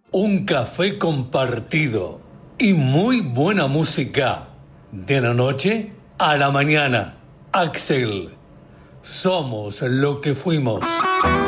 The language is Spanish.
Un café compartido y muy buena música. De la noche a la mañana. Axel. Somos lo que fuimos.